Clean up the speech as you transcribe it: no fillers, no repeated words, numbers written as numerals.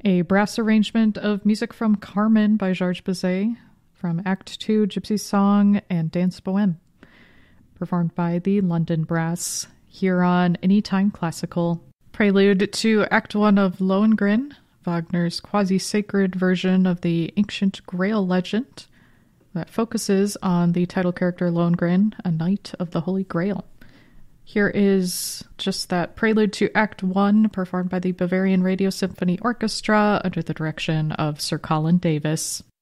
A brass arrangement of music from Carmen by Georges Bizet, from Act 2, Gypsy Song, and Dance Bohème, performed by the London Brass, here on Anytime Classical. Prelude to Act 1 of Lohengrin, Wagner's quasi-sacred version of the ancient Grail legend that focuses on the title character Lohengrin, a knight of the Holy Grail. Here is just that prelude to Act 1, performed by the Bavarian Radio Symphony Orchestra under the direction of Sir Colin Davis.